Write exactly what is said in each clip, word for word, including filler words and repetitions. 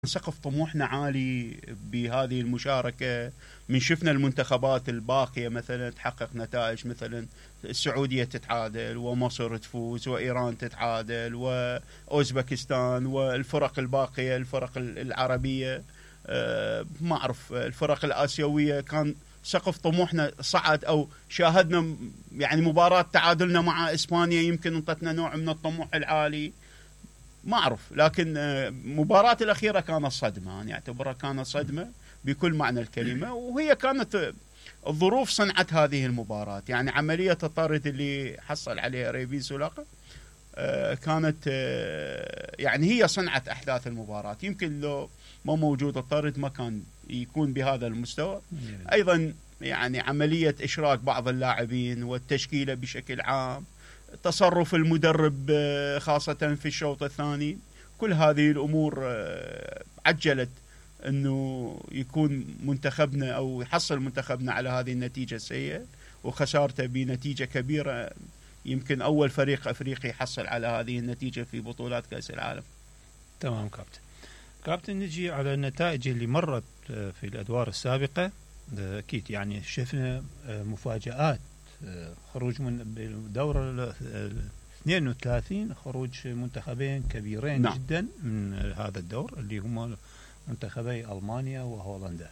سقف طموحنا عالي بهذه المشاركة. من شفنا المنتخبات الباقية مثلا تحقق نتائج، مثلا السعودية تتعادل ومصر تفوز وإيران تتعادل وأوزبكستان والفرق الباقية الفرق العربية، أه ما أعرف الفرق الآسيوية كان سقف طموحنا صعد أو شاهدنا يعني مباراة تعادلنا مع إسبانيا يمكن انطتنا نوع من الطموح العالي، ما أعرف. لكن مباراة الأخيرة كانت صدمة، يعني أعتبرها كانت صدمة بكل معنى الكلمة، وهي كانت الظروف صنعت هذه المباراة. يعني عملية الطرد اللي حصل عليها ريفي سولاقة كانت يعني هي صنعت أحداث المباراة. يمكن لو ما موجود الطرد ما كان يكون بهذا المستوى. أيضا يعني عملية إشراك بعض اللاعبين والتشكيلة بشكل عام، تصرف المدرب خاصة في الشوط الثاني، كل هذه الأمور عجلت أنه يكون منتخبنا أو يحصل منتخبنا على هذه النتيجة السيئة وخسارته بنتيجة كبيرة. يمكن أول فريق أفريقي يحصل على هذه النتيجة في بطولات كأس العالم. تمام كابتن. كابتن نجي على النتائج اللي مرت في الأدوار السابقة. أكيد يعني شفنا مفاجآت، خروج من الدورة اثنين وثلاثين، خروج منتخبين كبيرين نعم. جدا من هذا الدور اللي هم منتخبي ألمانيا وهولندا.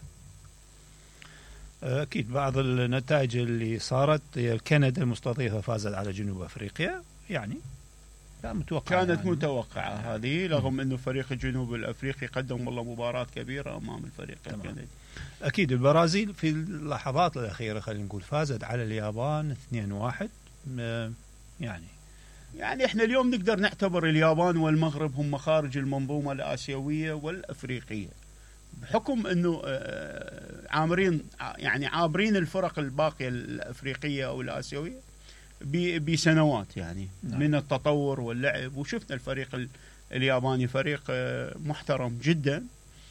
أكيد بعض النتائج اللي صارت، كندا المستضيفة فازت على جنوب أفريقيا، يعني لا متوقع كانت يعني. متوقعة هذه، رغم أنه فريق الجنوب الأفريقي قدم والله مباراة كبيرة أمام الفريق الكندي. أكيد البرازيل في اللحظات الأخيرة خلينا نقول فازت على اليابان اثنين واحد. يعني يعني إحنا اليوم نقدر نعتبر اليابان والمغرب هم خارج المنظومة الآسيوية والأفريقية، بحكم أنه عامرين يعني عابرين الفرق الباقية الأفريقية أو الآسيوية بسنوات يعني نعم. من التطور واللعب. وشفنا الفريق الياباني فريق محترم جدا،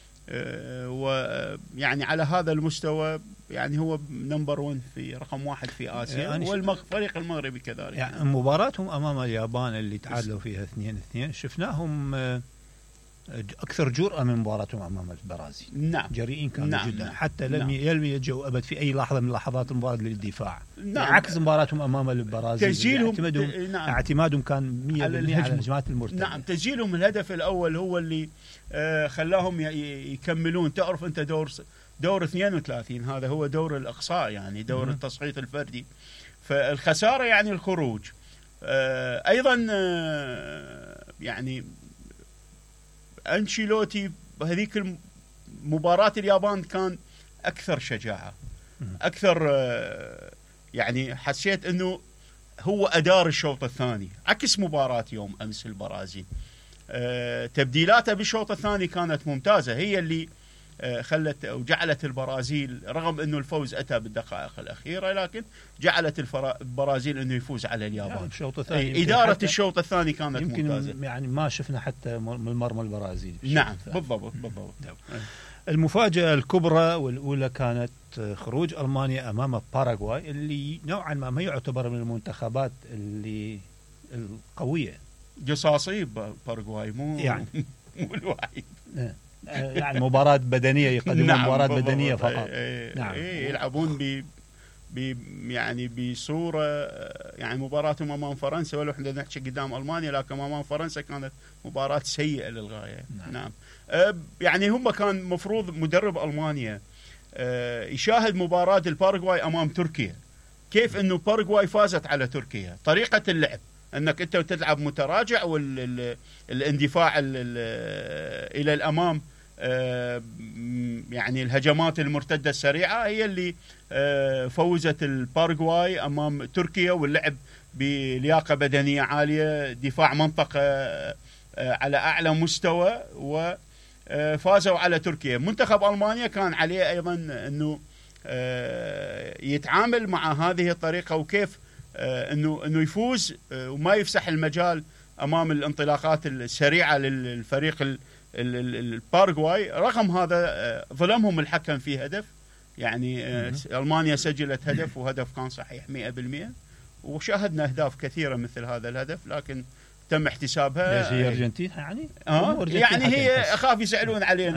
ويعني على هذا المستوى يعني هو نمبر ون في رقم واحد في آسيا، يعني والفريق المغربي كذلك. يعني مباراتهم أمام اليابان اللي تعادلوا فيها اثنين اثنين شفناهم أكثر جرأة من مباراتهم أمام البرازيل. نعم. جريئين كانوا نعم. جدا، حتى لم نعم. يلجوا أبد في أي لحظة من لحظات المباراة للدفاع. نعم. عكس مباراتهم أمام البرازيل تسجيلهم اعتمادهم نعم. اعتمادهم كان مية بالمية على الهجمات المرتدة. نعم، تسجيلهم الهدف الأول هو اللي آه خلاهم يكملون. تعرف أنت دور دور اثنين وثلاثين هذا هو دور الإقصاء، يعني دور م- التصعيد الفردي، فالخسارة يعني الخروج. آه أيضا آه يعني أنشيلوتي بهذيك المباراة اليابان كان أكثر شجاعة، أكثر يعني حسيت أنه هو أدار الشوط الثاني عكس مباراة يوم أمس البرازيل. تبديلاته بالشوط الثاني كانت ممتازة، هي اللي خلت وجعلت البرازيل رغم أنه الفوز أتى بالدقائق الأخيرة، لكن جعلت البرازيل أنه يفوز على اليابان. يعني الشوط الثاني إدارة الشوط الثاني كانت يمكن ممتازة، يعني ما شفنا حتى من مرمى البرازيل. نعم بالضبط بالضبط. المفاجأة الكبرى والأولى كانت خروج ألمانيا أمام باراغواي، اللي نوعا ما ما يعتبر من المنتخبات اللي القوية. جصاصي باراغواي مو يعني مو الوحيد. يعني مباراة بدنية يقدمون نعم مباراة بدنية فقط. ايه نعم ايه يلعبون ب ب يعني بصورة يعني مباراتهم أمام فرنسا، ولو احنا نحكي قدام ألمانيا، لكن أمام فرنسا كانت مباراة سيئة للغاية. نعم, نعم. أه يعني هم كان مفروض مدرب ألمانيا أه يشاهد مباراة الباراغواي أمام تركيا، كيف إنه باراغواي فازت على تركيا، طريقة اللعب أنك أنت تلعب متراجع والاندفاع إلى الأمام، يعني الهجمات المرتدة السريعة هي اللي فوزت الباراغواي أمام تركيا، واللعب بلياقة بدنية عالية، دفاع منطقة على أعلى مستوى، وفازوا على تركيا. منتخب ألمانيا كان عليه أيضا أنه يتعامل مع هذه الطريقة، وكيف انه انه يفوز وما يفسح المجال امام الانطلاقات السريعه للفريق الباراغواي. رغم هذا ظلمهم الحكم في هدف، يعني المانيا سجلت هدف وهدف كان صحيح مئة بالمئة، وشاهدنا اهداف كثيره مثل هذا الهدف، لكن تم احتسابها. ليش هي ارجنتين يعني؟ اه يعني هي اخاف يسالون علينا